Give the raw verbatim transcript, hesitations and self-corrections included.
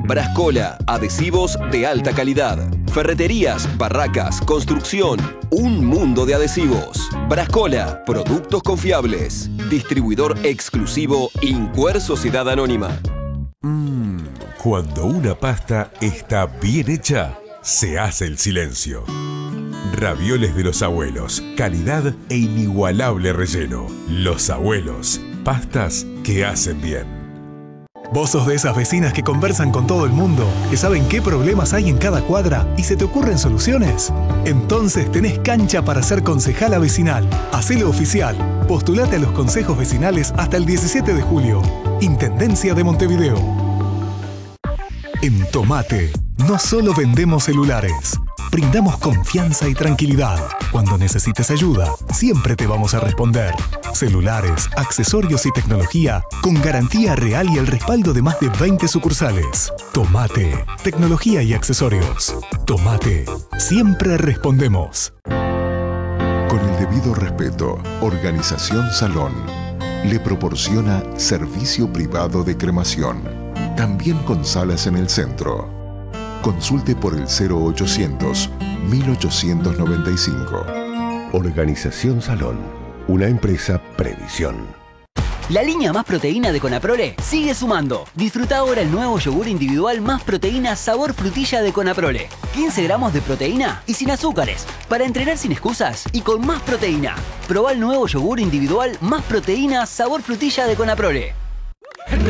Brascola, adhesivos de alta calidad. Ferreterías, barracas, construcción. Un mundo de adhesivos. Brascola, productos confiables. Distribuidor exclusivo Incuer Sociedad Anónima. Mmm, cuando una pasta está bien hecha, se hace el silencio. Ravioles de los abuelos, calidad e inigualable relleno. Los abuelos, pastas que hacen bien. ¿Vos sos de esas vecinas que conversan con todo el mundo, que saben qué problemas hay en cada cuadra y se te ocurren soluciones? Entonces tenés cancha para ser concejala vecinal. Hacelo oficial. Postulate a los consejos vecinales hasta el diecisiete de julio. Intendencia de Montevideo. En Tomate, no solo vendemos celulares, brindamos confianza y tranquilidad. Cuando necesites ayuda, siempre te vamos a responder. Celulares, accesorios y tecnología con garantía real y el respaldo de más de veinte sucursales. Tomate, tecnología y accesorios. Tomate, siempre respondemos. Con el debido respeto, Organización Salón le proporciona servicio privado de cremación, también con salas en el centro. Consulte por el cero ochocientos, mil ochocientos noventa y cinco. Organización Salón, una empresa Previsión. La línea Más Proteína de Conaprole sigue sumando. Disfruta ahora el nuevo yogur individual Más Proteína sabor frutilla de Conaprole. quince gramos de proteína y sin azúcares, para entrenar sin excusas y con más proteína. Probá el nuevo yogur individual Más Proteína sabor frutilla de Conaprole.